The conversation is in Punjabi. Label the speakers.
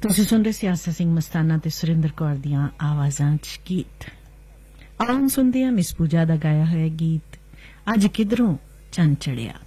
Speaker 1: ਤੁਸੀਂ ਸੁਣ ਰਹੇ ਸਿਆਸਾ ਸਿੰਘ ਮਸਤਾਨਾ ਤੇ ਸੁਰਿੰਦਰ ਕੌਰ ਦੀਆਂ ਆਵਾਜ਼ਾਂ 'ਚ ਗੀਤ। ਆਉਂ ਸੁਣਦੇ ਹਾਂ ਮਿਸ ਪੂਜਾ ਦਾ ਗਾਇਆ ਹੋਇਆ ਗੀਤ ਅੱਜ ਕਿਧਰੋਂ ਚੰਨ ਚੜਿਆ।